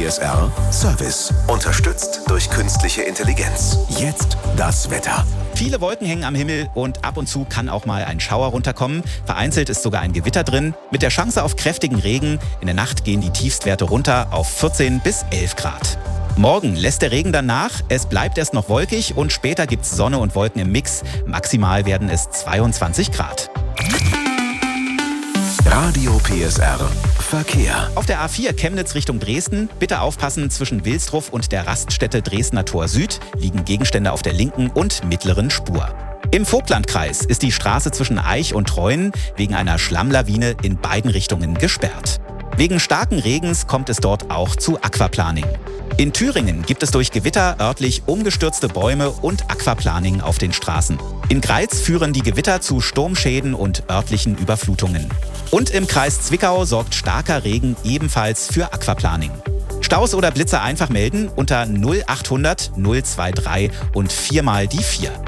PSR Service. Unterstützt durch künstliche Intelligenz. Jetzt das Wetter. Viele Wolken hängen am Himmel und ab und zu kann auch mal ein Schauer runterkommen. Vereinzelt ist sogar ein Gewitter drin. Mit der Chance auf kräftigen Regen. In der Nacht gehen die Tiefstwerte runter auf 14 bis 11 Grad. Morgen lässt der Regen dann nach. Es bleibt erst noch wolkig und später gibt's Sonne und Wolken im Mix. Maximal werden es 22 Grad. Radio PSR Verkehr. Auf der A4 Chemnitz Richtung Dresden. Bitte aufpassen, zwischen Wilsdruff und der Raststätte Dresdner Tor Süd liegen Gegenstände auf der linken und mittleren Spur. Im Vogtlandkreis ist die Straße zwischen Aich und Treuen wegen einer Schlammlawine in beiden Richtungen gesperrt. Wegen starken Regens kommt es dort auch zu Aquaplaning. In Thüringen gibt es durch Gewitter örtlich umgestürzte Bäume und Aquaplaning auf den Straßen. In Greiz führen die Gewitter zu Sturmschäden und örtlichen Überflutungen. Und im Kreis Zwickau sorgt starker Regen ebenfalls für Aquaplaning. Staus oder Blitze einfach melden unter 0800 023 und 4 mal die 4.